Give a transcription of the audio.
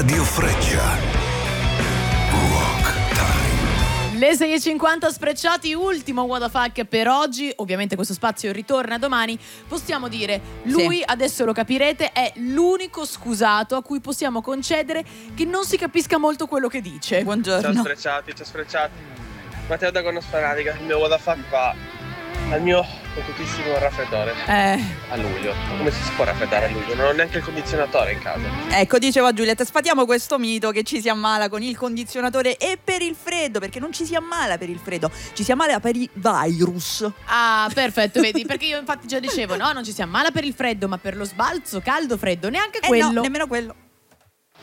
Radio Freccia. Rock Time. Le 6.50 Sfrecciati, ultimo What the Fuck per oggi. Ovviamente questo spazio ritorna domani. Possiamo dire, lui, adesso lo capirete, è l'unico scusato a cui possiamo concedere che non si capisca molto quello che dice. Buongiorno. Ciao Sfrecciati. Matteo da Gono Sfanatica, il mio What the Fuck va al mio potutissimo raffreddore. A luglio. Come si può raffreddare a luglio? Non ho neanche il condizionatore in casa. Ecco, diceva Giulietta, sfatiamo questo mito che ci si ammala con il condizionatore e per il freddo, perché non ci si ammala per il freddo, ci si ammala per i virus. Ah, perfetto, vedi, perché io infatti già dicevo, no, non ci si ammala per il freddo, ma per lo sbalzo caldo-freddo, neanche quello. No, nemmeno quello.